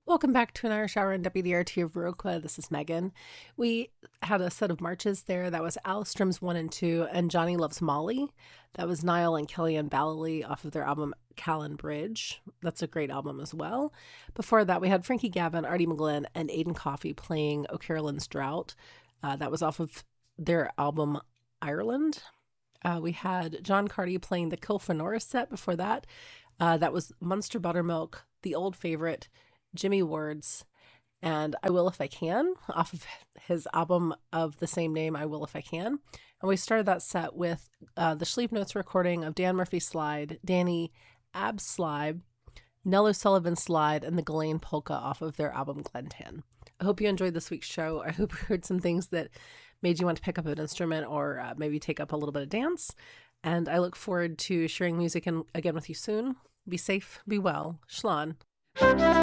Welcome back to an Irish Hour in WDRT of Viroqua. This is Megan. We had a set of marches there. That was Alström's 1 and 2 and Johnny Loves Molly. That was Niall and Kellyanne Ballily off of their album Callan Bridge. That's a great album as well. Before that, we had Frankie Gavin, Artie McGlynn, and Aidan Coffey playing O'Carolyn's Drought. That was off of their album Ireland. We had John Carty playing the Kilfenora set before that. That was Munster Buttermilk, The Old Favorite, Jimmy Words, and I Will If I Can, off of his album of the same name, I Will If I Can. And we started that set with the Sleeve Notes recording of Dan Murphy Slide, Danny Ab Slide, Nell O'Sullivan Slide, and the Ghislaine Polka off of their album Glentan. I hope you enjoyed this week's show. I hope you heard some things that made you want to pick up an instrument or maybe take up a little bit of dance. And I look forward to sharing music again with you soon. Be safe, be well. Shlán.